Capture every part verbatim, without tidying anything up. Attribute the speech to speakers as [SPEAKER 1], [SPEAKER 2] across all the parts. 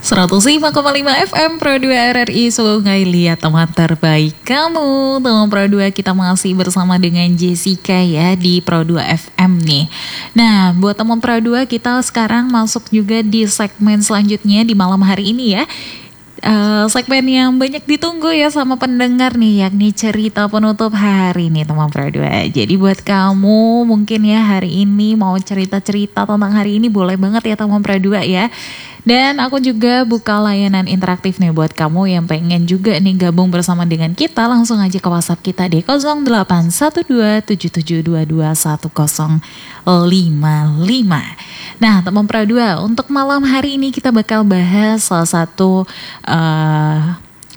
[SPEAKER 1] seratus lima koma lima F M Pro dua R R I Sungai Liat, teman terbaik kamu. Teman Pro dua, kita masih bersama dengan Jessica ya di Pro dua F M nih. Nah, buat teman Pro dua, kita sekarang masuk juga di segmen selanjutnya di malam hari ini ya. Uh, segmen yang banyak ditunggu ya sama pendengar nih, yakni cerita penutup hari ini teman Pro dua. Jadi buat kamu mungkin ya hari ini mau cerita-cerita tentang hari ini, boleh banget ya teman Pro dua ya. Dan aku juga buka layanan interaktif nih buat kamu yang pengen juga nih gabung bersama dengan kita. Langsung aja ke WhatsApp kita di nol delapan satu dua tujuh tujuh dua dua satu nol lima lima. Nah teman Pro dua, untuk malam hari ini kita bakal bahas salah satu uh,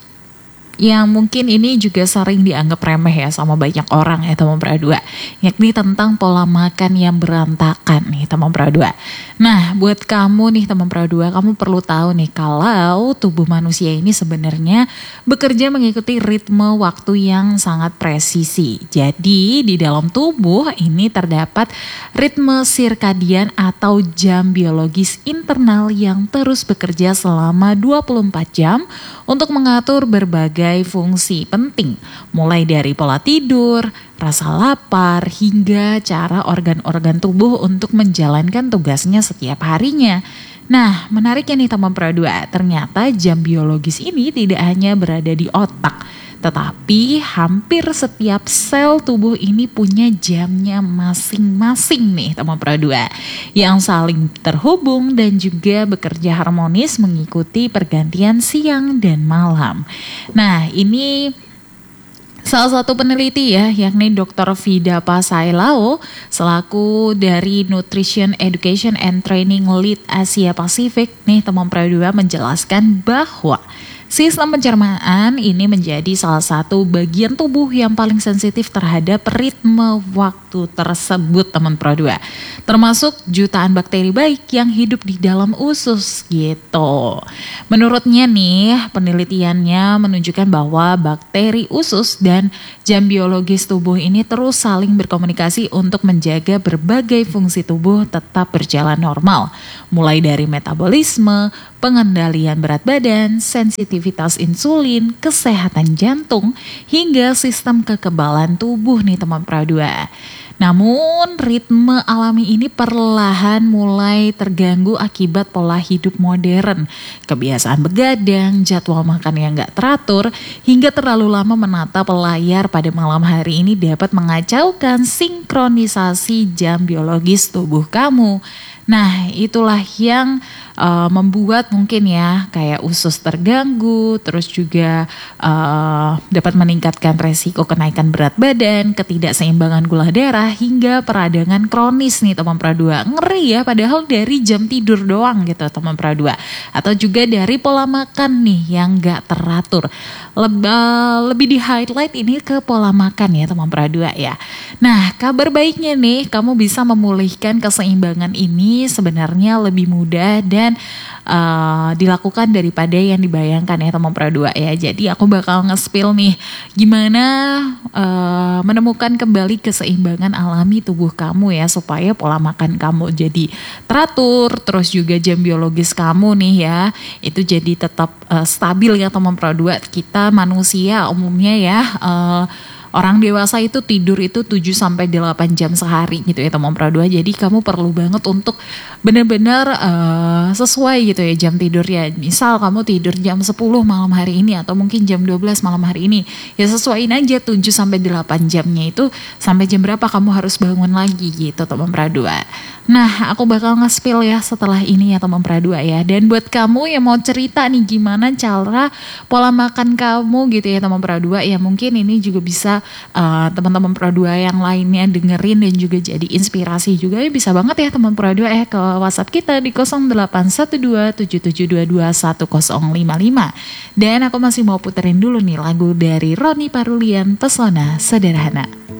[SPEAKER 1] yang mungkin ini juga sering dianggap remeh ya sama banyak orang ya teman Pro dua, yakni tentang pola makan yang berantakan nih teman Pro dua. Nah buat kamu nih teman Pro dua, kamu perlu tahu nih kalau tubuh manusia ini sebenarnya bekerja mengikuti ritme waktu yang sangat presisi. Jadi di dalam tubuh ini terdapat ritme sirkadian atau jam biologis internal yang terus bekerja selama dua puluh empat jam untuk mengatur berbagai fungsi penting, mulai dari pola tidur, rasa lapar, hingga cara organ-organ tubuh untuk menjalankan tugasnya setiap harinya. Nah, menariknya nih teman Pro dua, ternyata jam biologis ini tidak hanya berada di otak, tetapi hampir setiap sel tubuh ini punya jamnya masing-masing nih teman Pro dua, yang saling terhubung dan juga bekerja harmonis mengikuti pergantian siang dan malam. Nah ini salah satu peneliti ya, yakni dokter Vida Pasailao selaku dari Nutrition Education and Training Lead Asia Pacific nih teman Pro dua menjelaskan bahwa sistem pencernaan ini menjadi salah satu bagian tubuh yang paling sensitif terhadap ritme waktu tersebut teman Pro dua. Termasuk jutaan bakteri baik yang hidup di dalam usus gitu. Menurutnya nih penelitiannya menunjukkan bahwa bakteri usus dan jam biologis tubuh ini terus saling berkomunikasi untuk menjaga berbagai fungsi tubuh tetap berjalan normal. Mulai dari metabolisme, pengendalian berat badan, sensitivitas insulin, kesehatan jantung, hingga sistem kekebalan tubuh nih teman Pro dua. Namun ritme alami ini perlahan mulai terganggu akibat pola hidup modern, kebiasaan begadang, jadwal makan yang gak teratur, hingga terlalu lama menatap layar pada malam hari ini dapat mengacaukan sinkronisasi jam biologis tubuh kamu. Nah itulah yang uh, membuat mungkin ya kayak usus terganggu, terus juga uh, dapat meningkatkan resiko kenaikan berat badan, ketidakseimbangan gula darah, hingga peradangan kronis nih teman Pro dua. Ngeri ya, padahal dari jam tidur doang gitu teman Pro dua. Atau juga dari pola makan nih yang gak teratur. Leb, uh, lebih di highlight ini ke pola makan ya teman Pro dua ya. Nah kabar baiknya nih, kamu bisa memulihkan keseimbangan ini sebenarnya lebih mudah dan uh, dilakukan daripada yang dibayangkan ya teman Pro dua ya. Jadi aku bakal nge-spill nih gimana uh, menemukan kembali keseimbangan alami tubuh kamu ya, supaya pola makan kamu jadi teratur, terus juga jam biologis kamu nih ya itu jadi tetap uh, stabil ya teman Pro dua. Kita manusia umumnya ya uh, orang dewasa itu tidur itu tujuh sampai delapan jam sehari gitu ya teman Pro dua. Jadi kamu perlu banget untuk benar-benar uh, sesuai gitu ya jam tidurnya. Misal kamu tidur jam sepuluh malam hari ini atau mungkin jam dua belas malam hari ini, ya sesuaiin aja tujuh sampai delapan jamnya itu, sampai jam berapa kamu harus bangun lagi gitu teman Pro dua. Nah aku bakal nge-spill ya setelah ini ya teman Pro dua ya. Dan buat kamu yang mau cerita nih gimana cara pola makan kamu gitu ya teman Pro dua, ya mungkin ini juga bisa Uh, teman-teman Pro dua yang lainnya dengerin dan juga jadi inspirasi juga, ya bisa banget ya teman Pro dua ya ke WhatsApp kita di nol delapan satu dua tujuh tujuh dua dua satu nol lima lima. Dan aku masih mau puterin dulu nih lagu dari Roni Parulian, Pesona Sederhana.